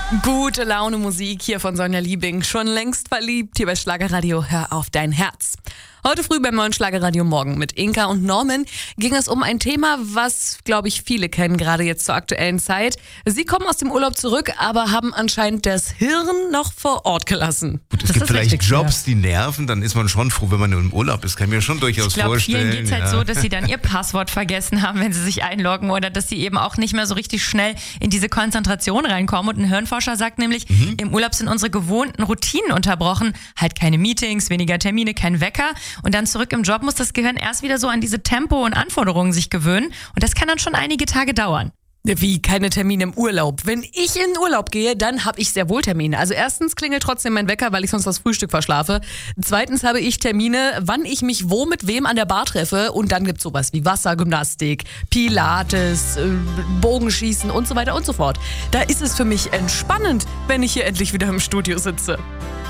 Gute Laune Musik hier von Sonja Liebing. Schon längst verliebt hier bei Schlagerradio. Hör auf dein Herz. Heute früh beim neuen Schlagerradio Morgen mit Inka und Norman ging es um ein Thema, was, glaube ich, viele kennen, gerade jetzt zur aktuellen Zeit. Sie kommen aus dem Urlaub zurück, aber haben anscheinend das Hirn noch vor Ort gelassen. Gut, es gibt vielleicht Jobs, die nerven, dann ist man schon froh, wenn man im Urlaub ist. Kann ich mir schon durchaus vorstellen. Vielen geht es halt so, dass sie dann ihr Passwort vergessen haben, wenn sie sich einloggen oder dass sie eben auch nicht mehr so richtig schnell in diese Konzentration reinkommen. Und ein Hirnforscher sagt nämlich, im Urlaub sind unsere gewohnten Routinen unterbrochen. Halt keine Meetings, weniger Termine, kein Wecker. Und dann zurück im Job muss das Gehirn erst wieder so an diese Tempo und Anforderungen sich gewöhnen. Und das kann dann schon einige Tage dauern. Wie, keine Termine im Urlaub? Wenn ich in den Urlaub gehe, dann habe ich sehr wohl Termine. Also erstens klingelt trotzdem mein Wecker, weil ich sonst das Frühstück verschlafe. Zweitens habe ich Termine, wann ich mich wo mit wem an der Bar treffe. Und dann gibt's sowas wie Wassergymnastik, Pilates, Bogenschießen und so weiter und so fort. Da ist es für mich entspannend, wenn ich hier endlich wieder im Studio sitze.